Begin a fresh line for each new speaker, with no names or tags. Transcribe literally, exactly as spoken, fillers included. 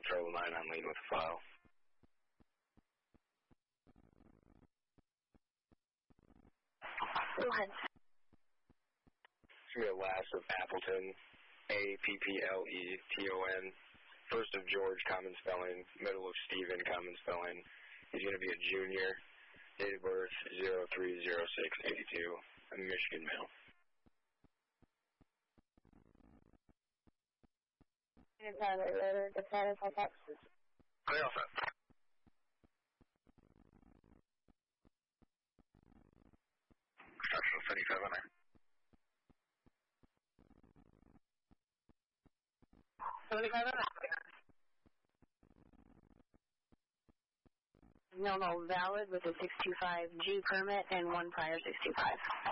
Charlie nine, I'm leading with the file.
Go ahead.
It's going to be a last of Appleton, A P P L E T O N, first of George, common spelling, middle of Stephen, common spelling. He's going to be a junior, date of birth zero three zero six eighty-two, a Michigan male.
It's on the letter, the status of Texas.
Hey, all set. Construction seventy-seven there.
seventy-seven? No, no, valid with a six two five G permit and one prior six two five.